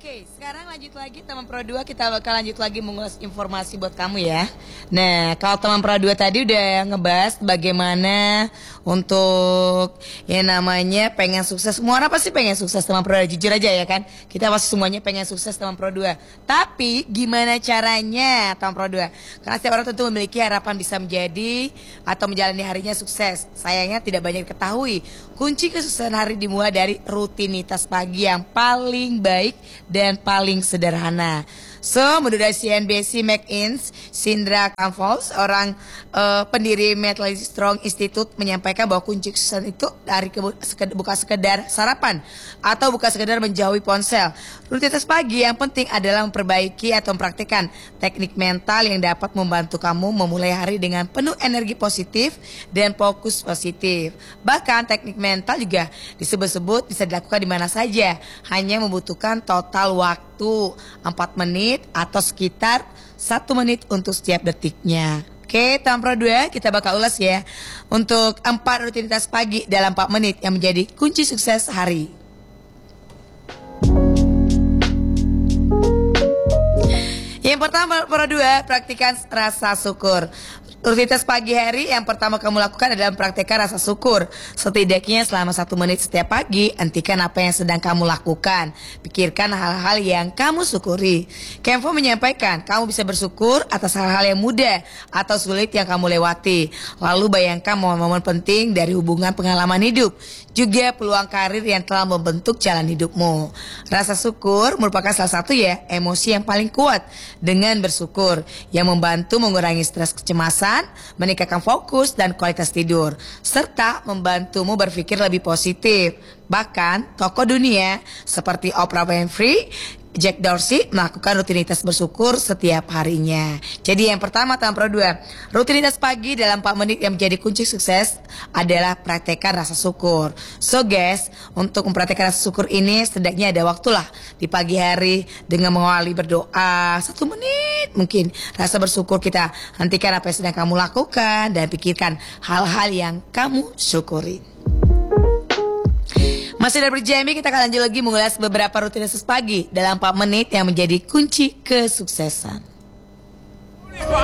Oke, sekarang lanjut lagi teman Pro 2, kita bakal lanjut lagi mengulas informasi buat kamu ya. Nah, kalau teman Pro 2 tadi udah ngebahas bagaimana untuk yang namanya pengen sukses. Semua orang pasti pengen sukses teman Pro 2, jujur aja ya kan. Kita pasti semuanya pengen sukses teman Pro 2. Tapi gimana caranya teman Pro 2? Karena setiap orang tentu memiliki harapan bisa menjadi atau menjalani harinya sukses. Sayangnya tidak banyak diketahui. Kunci kesuksesan hari dimulai dari rutinitas pagi yang paling baik dan paling sederhana. So, menurut CNBC McInnes, Sindra Kamfals, orang pendiri Mentally Strong Institute, menyampaikan bahwa kunci kesuksesan itu dari bukan sekedar sarapan atau bukan sekedar menjauhi ponsel. Rutinitas pagi yang penting adalah memperbaiki atau mempraktikkan teknik mental yang dapat membantu kamu memulai hari dengan penuh energi positif dan fokus positif. Bahkan teknik mental juga disebut-sebut bisa dilakukan di mana saja, hanya membutuhkan total waktu 4 menit atau sekitar 1 menit untuk setiap detiknya. Oke, teman Pro 2, kita bakal ulas ya untuk 4 rutinitas pagi dalam 4 menit yang menjadi kunci sukses hari. Yang pertama Pro 2, praktikan rasa syukur. Rutinitas pagi hari yang pertama kamu lakukan adalah mempraktikkan rasa syukur. Setidaknya selama 1 menit setiap pagi, hentikan apa yang sedang kamu lakukan. Pikirkan hal-hal yang kamu syukuri. Kemfo menyampaikan, kamu bisa bersyukur atas hal-hal yang mudah atau sulit yang kamu lewati. Lalu bayangkan momen-momen penting dari hubungan pengalaman hidup. Juga peluang karir yang telah membentuk jalan hidupmu. Rasa syukur merupakan salah satu emosi yang paling kuat. Dengan bersyukur yang membantu mengurangi stres kecemasan, meningkatkan fokus dan kualitas tidur, serta membantumu berpikir lebih positif. Bahkan tokoh dunia seperti Oprah Winfrey, Jack Dorsey melakukan rutinitas bersyukur setiap harinya. Jadi yang pertama teman Pro 2, rutinitas pagi dalam 4 menit yang menjadi kunci sukses adalah praktekkan rasa syukur. So guys, untuk mempraktekkan rasa syukur ini setidaknya ada waktulah di pagi hari dengan mengawali berdoa 1 menit mungkin. Rasa bersyukur kita hentikan apa yang sedang kamu lakukan dan pikirkan hal-hal yang kamu syukuri. Masih dari Berjami, kita akan lanjut lagi mengulas beberapa rutinitas pagi dalam 4 menit yang menjadi kunci kesuksesan.